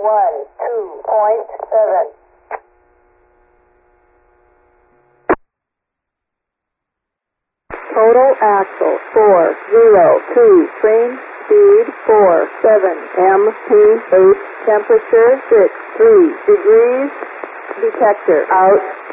12.7. Total axle 402. Train speed 47 mph. Temperature 63 degrees. Detector out.